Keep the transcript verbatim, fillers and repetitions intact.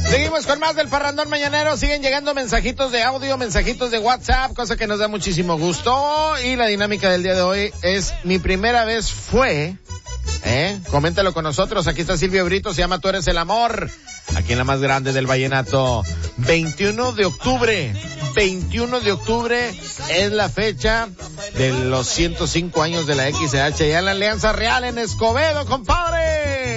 Seguimos con más del Parrandón Mañanero. Siguen llegando mensajitos de audio, mensajitos de WhatsApp, cosa que nos da muchísimo gusto. Y la dinámica del día de hoy es: mi primera vez fue... ¿Eh? Coméntalo con nosotros. Aquí está Silvio Brito, se llama Tú Eres el Amor. Aquí en la más grande del vallenato. veintiuno de octubre. veintiuno de octubre es la fecha de los ciento cinco años de la X C H. Ya en la Alianza Real en Escobedo, compadre.